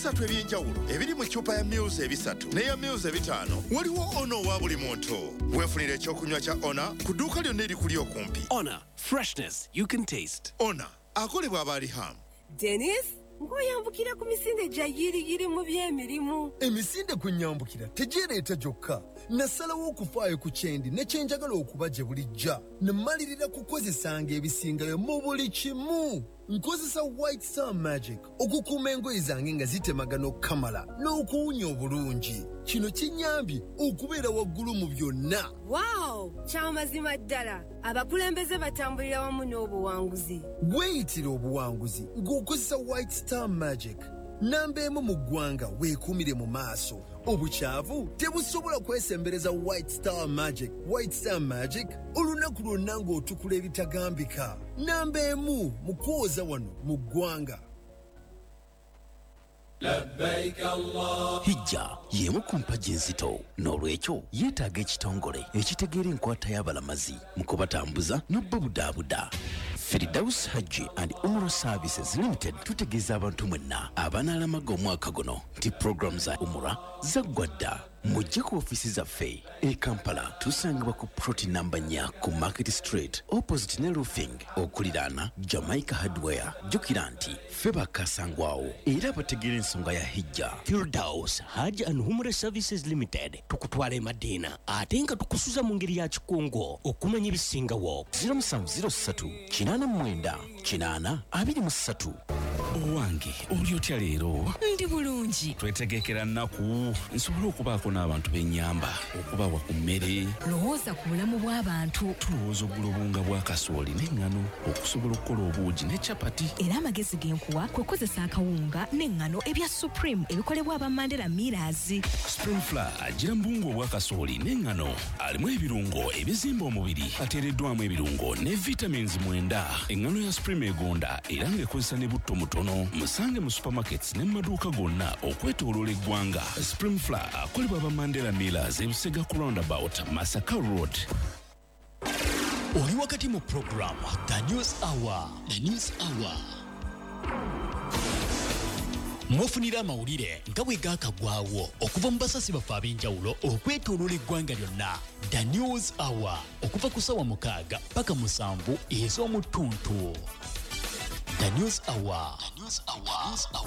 ebisatu ebyenjawulo ebiri mu ccupa ya Muse ebisatu n'eya Muse ebitaano. Waliwo Ono wa buli muntu. Weefunire ekyokunywa kya Ona ku dduuka lyonna erikuli okumpi. Ona, freshness you can taste. Ona akolebwa aba Riham. Dennis, ngoyambukira ku misinde gya yiriyiri mu by'emirimu. Emisinde kwe nyambukira tegireeta gyokka. Nasalawo okufaayo ku kyendi ne kyenjagala okuba gye bulijja. Ne mmalirira kukozesanga ebisingayo mu buli kimu. Nkozesa White Star Magic okukuuma engoye zange nga zitemagana okukamala n'okuwunya obulungi. Kino kinyambye okubeera waggulu mu byonna. Wow, kyamazima ddala. Abakulembeze batambulira wamu n'obuwanguzi. Weeyitira obuwanguzi ng'okozesa White Star Magic. Namba emu mu ggwanga weekuumire mu maaso. Obukyavu tebusobola kwesembereza White Star Magic. White Star Magic olunaku lwonna ng'otukula ebitagambika. Namba emu mu kwoza wano mu ggwanga. Hijja y'emu ku mpagi enzito n'olwekyo yeetaaga ekitongole ekitegeera enkwata y'abalamazi mu kubatambuza n'obbabudaabuda. Firdaus Hajji and Umrah Services Limited tutegeeza abantu mwenna abanaalamaga omwaka guno nti program za Umrah zaggwa dda. Mujje ku ofisi zaffe e Kampala tusangibwa ku ploti namba 4 ku Market Street opposite ne roofing okuliraana Jamaica Hardware. Jjukira nti ffe bakasangwawo era bategeera ensonga ya hijja. Firdaus Hajji and Umrah Services Limited tukutwala e Madina ate nga tukusuza mu ngeri ya kikungo okumanya ebisingawo. 0707-889-23. Owange oli otya leero? Ndi bulungi. Twetegekera nnaku nsobole okubaako n'abantu b'ennyamba okubawa ku mmere. Lowooza ku bulamu bw'abantu. Tulowooza oggula obunga bwa kasooli n'eŋŋano okusobola okukola obuugi ne capati. Era amagezi g'enkuwa kwe kozesa akawunga n'eŋŋano ebya Supreme ebikolebwa aba Mandela Millers. Spring Flour agira mu bunga obwa kasooli n'eŋŋano alimu ebirungo ebizimba omubiri ateereddwamu ebirungo ne vitamins 9. Eŋŋano ya Supreme egonda era ng'ekozesa ne butto mutono. Musange mu supermarkets ne maduuka gonna okwetooloola eggwanga. Spring Flour akolebwa aba Mandela Millers ebusega ku roundabout Masaka Road. Oli wakati mu program The News Hour. The News Hour. Mwofunira amawulire nga bwe gaakagwawo okuva mu basasi baffe ab'enjawulo okwetooloola eggwanga lyonna. The News Hour okuva ku ssaawa 6 paka 7 ez'omu ttuntu. The News Hour. The News Hour.